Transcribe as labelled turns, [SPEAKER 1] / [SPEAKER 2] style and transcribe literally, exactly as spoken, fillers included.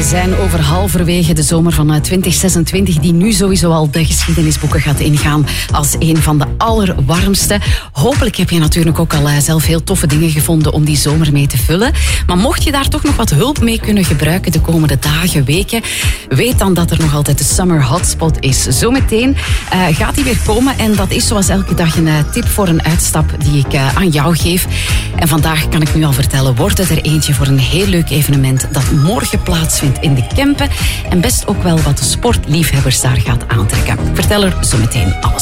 [SPEAKER 1] zijn over halverwege de zomer van twintig zesentwintig, die nu sowieso al de geschiedenisboeken gaat ingaan als een van de allerwarmste. Hopelijk heb je natuurlijk ook al zelf heel toffe dingen gevonden om die zomer mee te vullen. Maar mocht je daar toch nog wat hulp mee kunnen gebruiken de komende dagen, weken, weet dan dat er nog altijd de Summer Hotspot is. Zometeen uh, gaat die weer komen en dat is zoals elke dag een uh, tip voor een uitstap die ik uh, aan jou geef. En vandaag kan ik nu al vertellen, wordt het er eentje voor een heel leuk evenement dat morgen plaatsvindt in de Kempen en best ook wel wat de sportliefhebbers daar gaat aantrekken. Ik vertel er zo meteen alles